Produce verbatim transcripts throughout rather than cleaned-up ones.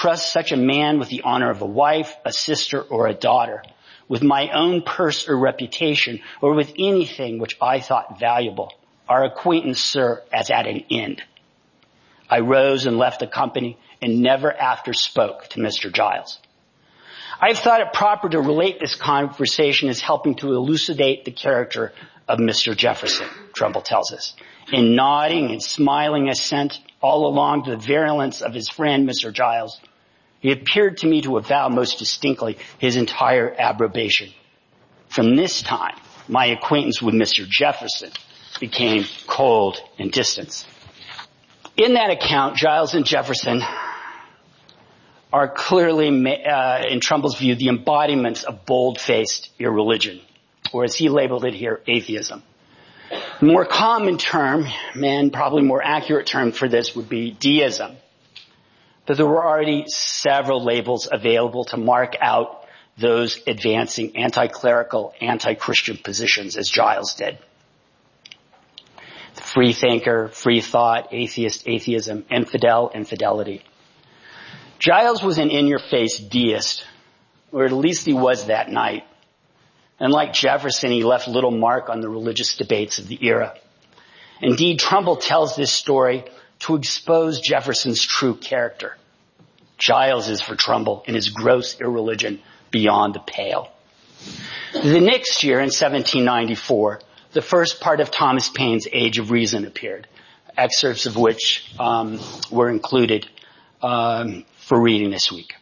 trust such a man with the honor of a wife, a sister, or a daughter, with my own purse or reputation, or with anything which I thought valuable. Our acquaintance, sir, is at an end. I rose and left the company and never after spoke to Mister Giles. I've thought it proper to relate this conversation as helping to elucidate the character of Mister Jefferson, Trumbull tells us. In nodding and smiling assent all along to the virulence of his friend, Mister Giles, he appeared to me to avow most distinctly his entire approbation. From this time, my acquaintance with Mister Jefferson became cold and distant. In that account, Giles and Jefferson are clearly, uh, in Trumbull's view, the embodiments of bold-faced irreligion, or as he labeled it here, atheism. The more common term, and probably more accurate term for this would be deism. But there were already several labels available to mark out those advancing anti-clerical, anti-Christian positions as Giles did. The free thinker, free thought, atheist, atheism, infidel, infidelity. Giles was an in-your-face deist, or at least he was that night. And like Jefferson, he left little mark on the religious debates of the era. Indeed, Trumbull tells this story to expose Jefferson's true character. Giles is for Trumbull in his gross irreligion beyond the pale. The next year, in seventeen ninety-four, the first part of Thomas Paine's Age of Reason appeared, excerpts of which um, were included um, for reading this week.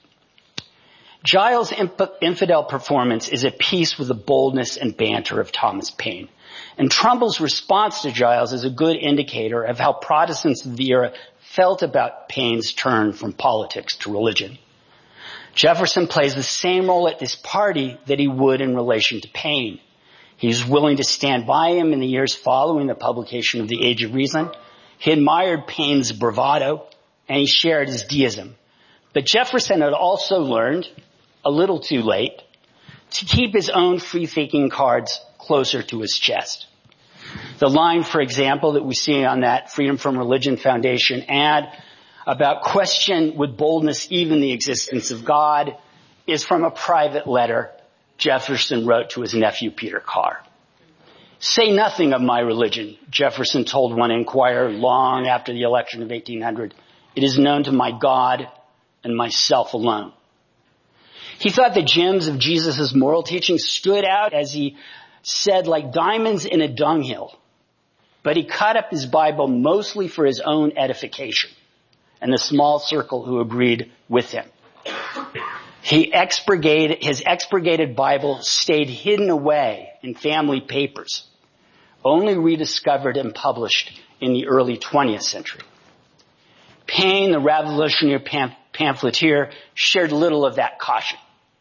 Giles' infidel performance is at peace with the boldness and banter of Thomas Paine. And Trumbull's response to Giles is a good indicator of how Protestants of the era felt about Paine's turn from politics to religion. Jefferson plays the same role at this party that he would in relation to Paine. He's willing to stand by him in the years following the publication of the Age of Reason. He admired Paine's bravado, and he shared his deism. But Jefferson had also learned, a little too late, to keep his own free-thinking cards closer to his chest. The line, for example, that we see on that Freedom from Religion Foundation ad about question with boldness even the existence of God is from a private letter Jefferson wrote to his nephew Peter Carr. Say nothing of my religion, Jefferson told one inquirer long after the election of eighteen hundred. It is known to my God and myself alone. He thought the gems of Jesus' moral teaching stood out, as he said, like diamonds in a dunghill. But he cut up his Bible mostly for his own edification and the small circle who agreed with him. He expurgated, his expurgated Bible stayed hidden away in family papers, only rediscovered and published in the early twentieth century. Paine, the revolutionary pam- pamphleteer, shared little of that caution.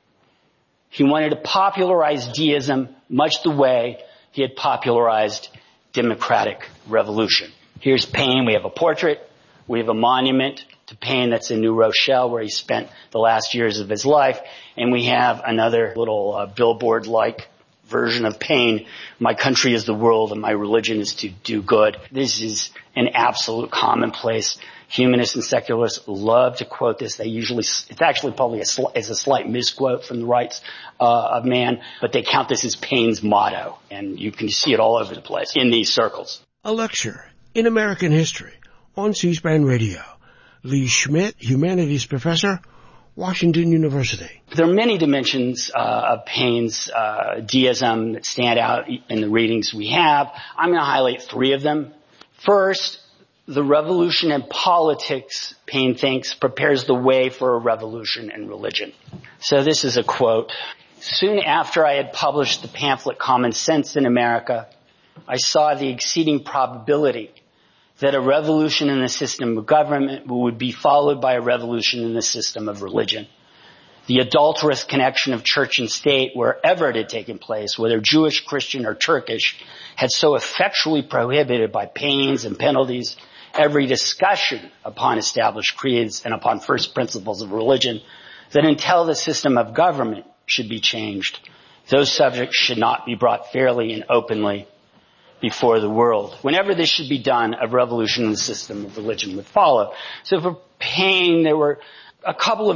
He wanted to popularize deism much the way he had popularized democratic revolution. Here's Paine. We have a portrait. We have a monument to Paine that's in New Rochelle, where he spent the last years of his life. And we have another little uh, billboard-like version of Paine. My country is the world and my religion is to do good. This is an absolute commonplace. Humanists and secularists love to quote this. They usually, it's actually probably a, sli- it's a slight misquote from the rights uh, of man, but they count this as Paine's motto. And you can see it all over the place in these circles. A lecture in American history on C-SPAN Radio. Lee Schmidt, Humanities Professor, Washington University. There are many dimensions uh, of Paine's uh, deism that stand out in the readings we have. I'm going to highlight three of them. First, the revolution in politics, Paine thinks, prepares the way for a revolution in religion. So this is a quote. Soon after I had published the pamphlet Common Sense in America, I saw the exceeding probability that a revolution in the system of government would be followed by a revolution in the system of religion. The adulterous connection of church and state, wherever it had taken place, whether Jewish, Christian, or Turkish, had so effectually prohibited by pains and penalties every discussion upon established creeds and upon first principles of religion, that until the system of government should be changed, those subjects should not be brought fairly and openly before the world. Whenever this should be done, a revolution in the system of religion would follow. So for Paine, there were a couple of